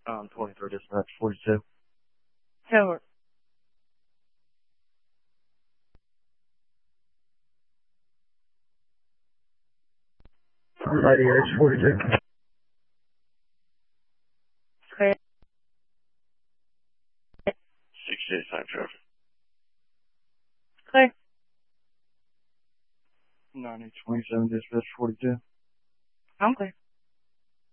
23 dispatch 42. Tower. IDH 42. Clear. 685 traffic. Clear. 9027 dispatch 42. I'm clear.